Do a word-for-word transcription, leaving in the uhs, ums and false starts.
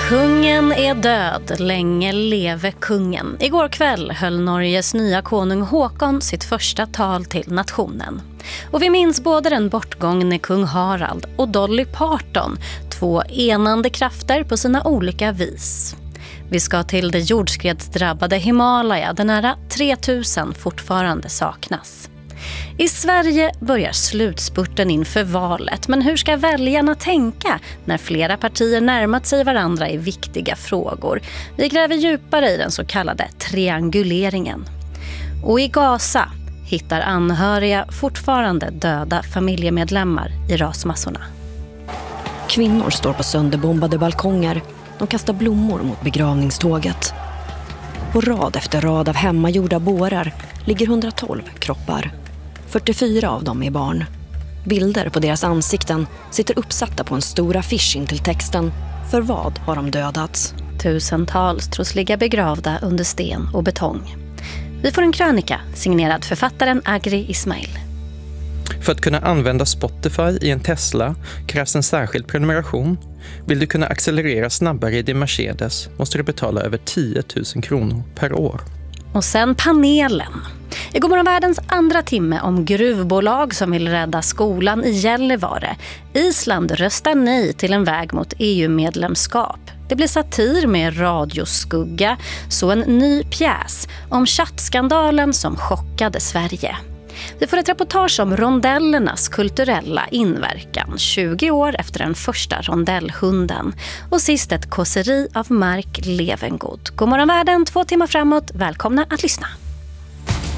Kungen är död, länge leve kungen. Igår kväll höll Norges nya konung Håkon sitt första tal till nationen. Och vi minns både den bortgångne kung Harald och Dolly Parton, två enande krafter på sina olika vis. Vi ska till det jordskredsdrabbade Himalaya där nära tre tusen fortfarande saknas. I Sverige börjar slutspurten inför valet, men hur ska väljarna tänka när flera partier närmat sig varandra i viktiga frågor? Vi gräver djupare i den så kallade trianguleringen. Och i Gaza hittar anhöriga fortfarande döda familjemedlemmar i rasmassorna. Kvinnor står på sönderbombade balkonger. De kastar blommor mot begravningståget. På rad efter rad av hemmagjorda bårar ligger hundratolv kroppar. fyrtiofyra av dem är barn. Bilder på deras ansikten sitter uppsatta på en stor affisch in till texten "För vad har de dödats?". Tusentals tros ligga begravda under sten och betong. Vi får en krönika signerad författaren Agri Ismail. För att kunna använda Spotify i en Tesla krävs en särskild prenumeration. Vill du kunna accelerera snabbare i din Mercedes måste du betala över tio tusen kronor per år. Och sen panelen. I Godmorgonvärldens andra timme om gruvbolag som vill rädda skolan i Gällivare. Island röstar nej till en väg mot E U-medlemskap. Det blir satir med radioskugga, så en ny pjäs om chattskandalen som chockade Sverige. Vi får ett reportage om rondellernas kulturella inverkan tjugo år efter den första rondellhunden. Och sist ett kåseri av Mark Levengood. Godmorgonvärlden, två timmar framåt. Välkomna att lyssna.